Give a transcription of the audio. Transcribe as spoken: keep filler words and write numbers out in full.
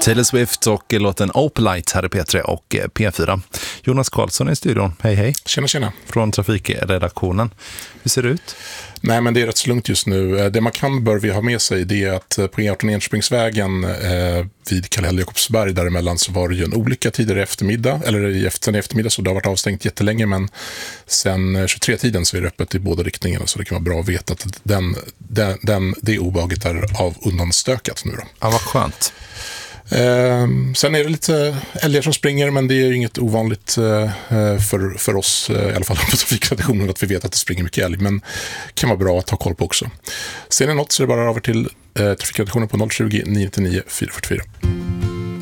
Taylor Swift och låten Opalite här i P tre och P fyra. Jonas Karlsson i studion. Hej hej. Tjena tjena. Från trafikredaktionen. Hur ser det ut? Nej, men det är rätt så lugnt just nu. Det man kan bör vi ha med sig, det är att på E arton Enköpingsvägen eh, vid Kallhäll Jakobsberg däremellan så var det ju en olycka tidigare i eftermiddag, eller i efter, eftermiddag, så det har varit avstängt jättelänge, men sen tjugotre-tiden så är det öppet i båda riktningarna, så det kan vara bra att veta att den, den, den, det obehaget är av undanstökat nu då. Ja, vad skönt. Eh, sen är det lite älgar som springer, men det är inget ovanligt eh, för, för oss, eh, i alla fall på trafikredaktionen, att vi vet att det springer mycket älg, men kan vara bra att ha koll på också. Ser ni något så är det bara över till eh, trafikredaktionen på noll tjugo, nio nio nio, fyra fyra fyra.